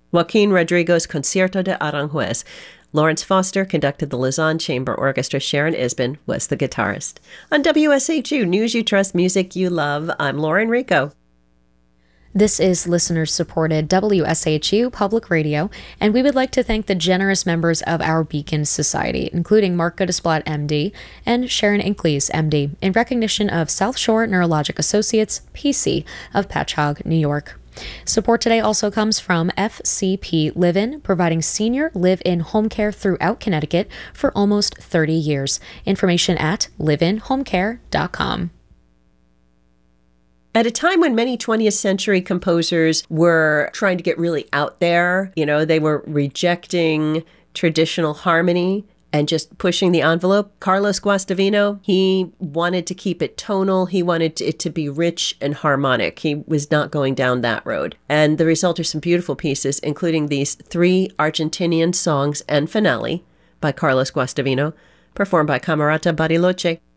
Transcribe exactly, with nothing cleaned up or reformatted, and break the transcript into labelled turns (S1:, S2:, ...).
S1: Joaquin Rodrigo's Concierto de Aranjuez. Lawrence Foster conducted the Lausanne Chamber Orchestra. Sharon Isbin was the guitarist. On W S H U, News You Trust, Music You Love, I'm Lauren Rico.
S2: This is listener-supported W S H U Public Radio, and we would like to thank the generous members of our Beacon Society, including Mark Goodesplat, M D, and Sharon Inkleys, M D, in recognition of South Shore Neurologic Associates, P C, of Patchogue, New York. Support today also comes from F C P Live-In, providing senior live-in home care throughout Connecticut for almost thirty years. Information at live in home care dot com.
S1: At a time when many twentieth century composers were trying to get really out there, you know, they were rejecting traditional harmony and just pushing the envelope. Carlos Guastavino, he wanted to keep it tonal. He wanted it to be rich and harmonic. He was not going down that road. And the result are some beautiful pieces, including these three Argentinian songs and finale by Carlos Guastavino, performed by Camerata Bariloche.